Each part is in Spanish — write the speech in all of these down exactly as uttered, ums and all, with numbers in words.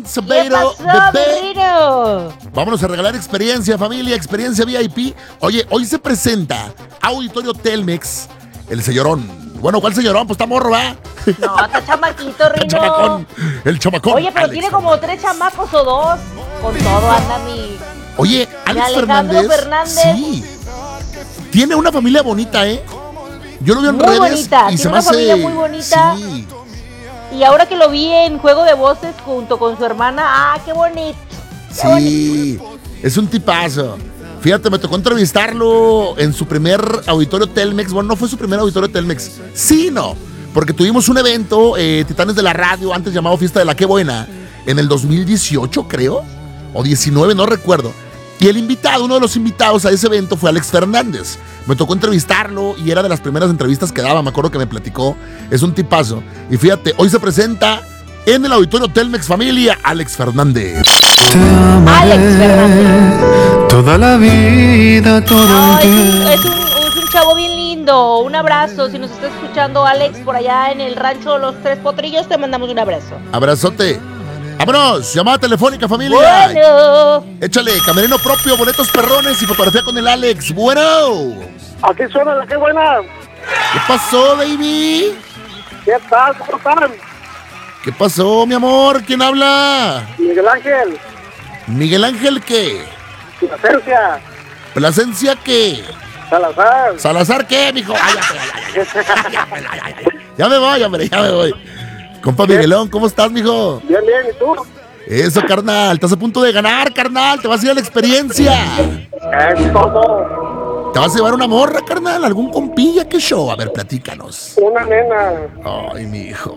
Sabeiro, ¿Qué pasó, bebé. Berrino? Vámonos a regalar experiencia, familia, experiencia V I P. Oye, hoy se presenta Auditorio Telmex, el señorón. Bueno, ¿cuál señorón? Pues está morro, ¿va? No, está chamaquito, Rino. El chamacón, el chamacón. Oye, pero Alex tiene como tres chamacos o dos. Con todo anda mi... Oye, Alex Alejandro Fernández. Fernández. Sí. Tiene una familia bonita, ¿eh? Yo lo vi en Muy redes bonita, y tiene se me una hace... familia muy bonita. Sí. Y ahora que lo vi en Juego de Voces junto con su hermana, ¡ah, qué bonito! Qué Sí, es un tipazo. Fíjate, me tocó entrevistarlo en su primer auditorio Telmex. Bueno, no fue su primer auditorio Telmex. Sí, no. Porque tuvimos un evento, eh, Titanes de la Radio, antes llamado Fiesta de la Qué Buena, en el dos mil dieciocho, creo. O diecinueve, no recuerdo. Y el invitado, uno de los invitados a ese evento fue Alex Fernández. Me tocó entrevistarlo y era de las primeras entrevistas que daba. Me acuerdo que me platicó. Es un tipazo. Y fíjate, hoy se presenta en el auditorio Telmex Familia Alex Fernández. Alex Fernández. Toda la vida, todo No, el es, un, tiempo. es, un, es un chavo bien lindo. Un abrazo. Si nos está escuchando Alex por allá en el rancho Los Tres Potrillos, te mandamos un abrazo. Abrazote. Vámonos, llamada telefónica, familia. Bueno. Échale, camerino propio, boletos perrones y fotografía con el Alex. Bueno. Aquí suena la Qué Buena. ¿Qué pasó, baby? ¿Qué tal? ¿Cómo están? ¿Qué pasó, mi amor? ¿Quién habla? Miguel Ángel, ¿Miguel Ángel qué? Plasencia, ¿Plasencia qué? Salazar. ¿Salazar qué, mijo? Ay, ya, ya, ya, ya, ya, ya, ya me voy, hombre, ya me voy. Compa Miguelón, ¿cómo estás, mijo? Bien, bien, ¿y tú? Eso, carnal, estás a punto de ganar, carnal. Te vas a ir a la experiencia. Es todo. Te vas a llevar una morra, carnal. ¿Algún compilla? ¿Qué show? A ver, platícanos. Una nena. Ay, mi hijo.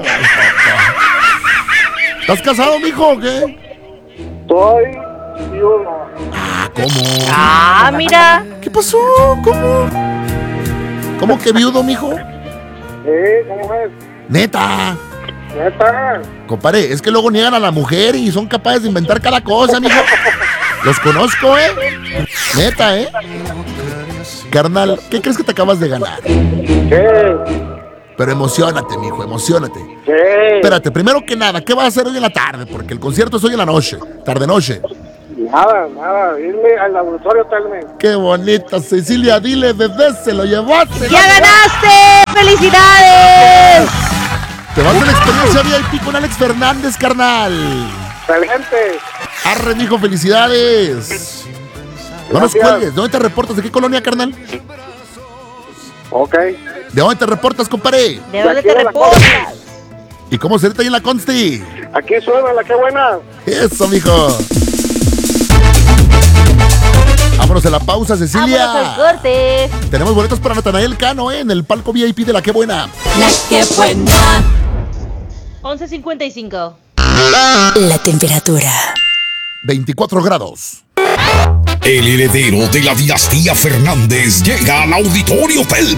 ¿Estás casado, mijo, o qué? Soy viudo. Ah, ¿cómo? Ah, mira. ¿Qué pasó? ¿Cómo? ¿Cómo que viudo, mijo? Sí, ¿cómo es? Neta. Neta. Compadre, es que luego niegan a la mujer y son capaces de inventar cada cosa, mijo. Los conozco, ¿eh? Neta, ¿eh? Carnal, ¿qué crees que te acabas de ganar? Sí. Pero emocionate, mijo, emocionate. Sí. Espérate, primero que nada, ¿qué vas a hacer hoy en la tarde? Porque el concierto es hoy en la noche, tarde-noche. Nada, nada. Irme al laboratorio Telmex. Qué bonita, Cecilia, dile, bebé, se lo llevaste. ¡Ya ganaste! ¡Felicidades! Te vas a la experiencia V I P con Alex Fernández, carnal. Excelente. Arre, mijo, felicidades. No nos Gracias. cuelgues. ¿De dónde te reportas? ¿De qué colonia, carnal? Ok. ¿De dónde te reportas, compadre? ¿De dónde aquí te de la reportas? ¿Y cómo se ahí en la Consti? Aquí suena la Qué Buena. Eso, mijo. Vámonos a la pausa, Cecilia. Vámonos al corte. Tenemos boletos para Natanael Cano, ¿eh? En el palco V I P de la Qué Buena. La que buena. once cincuenta y cinco. La temperatura. veinticuatro grados. El heredero de la dinastía Fernández llega al Auditorio Telmex.